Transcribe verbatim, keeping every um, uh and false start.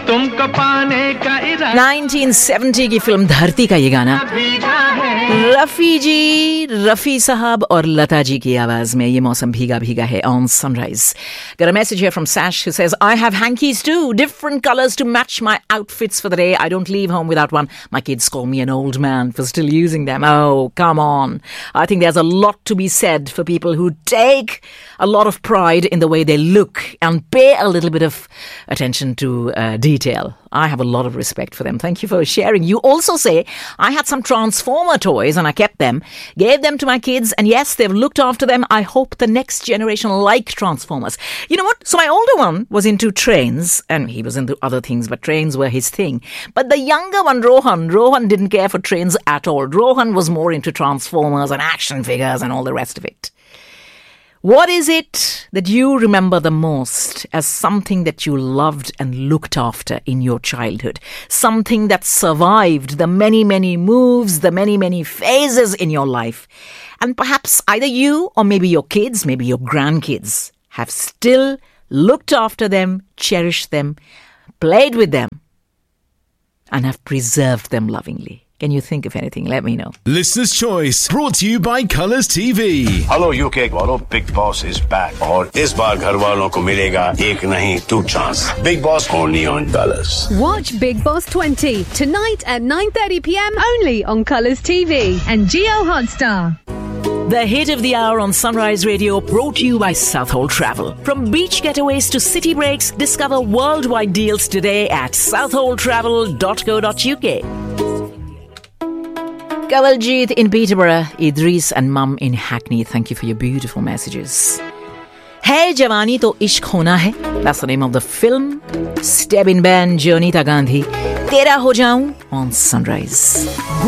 तुमको पाने का इरादा नाइनटीन सेवेंटी की फिल्म धरती का ये गाना रफी जी, रफी साहब और लता जी की आवाज में ये मौसम भीगा भीगा है on Sunrise. Got a message here from Sash who says, I have hankies too, different colors to match my outfits for the day. I don't leave home without one. My kids call me an old man for still using them. Oh, come on. I think there's a lot to be said for people who take a lot of pride in the way they look and pay a little bit of attention to uh, detail. I have a lot of respect for them. Thank you for sharing. You also say, I had some Transformer toys and I kept them, gave them to my kids, and yes, they've looked after them. I hope the next generation like Transformers. You know what? So my older one was into trains, and he was into other things, but trains were his thing. But the younger one, Rohan, Rohan didn't care for trains at all. Rohan was more into Transformers and action figures and all the rest of it. What is it that you remember the most as something that you loved and looked after in your childhood? Something that survived the many, many moves, the many, many phases in your life. And perhaps either you or maybe your kids, maybe your grandkids have still looked after them, cherished them, played with them, and have preserved them lovingly. Can you think of anything? Let me know. Listener's Choice, brought to you by Colours T V. Hello U K वालों, Big Boss is back. और इस बार घर वालों को मिलेगा एक नहीं two chance. Big Boss only on Colours. Watch Big Boss twenty tonight at nine thirty p.m. only on Colours T V and Geo Hotstar. The hit of the hour on Sunrise Radio, brought to you by Southhold Travel. From beach getaways to city breaks, discover worldwide deals today at southhold travel dot co dot uk. Kawaljit in Peterborough, Idris and Mum in Hackney. Thank you for your beautiful messages. Hai Jawani to Ishq Hona Hai. That's the name of the film. Step in band, Jonita Gandhi. Tera Ho Jaun on Sunrise.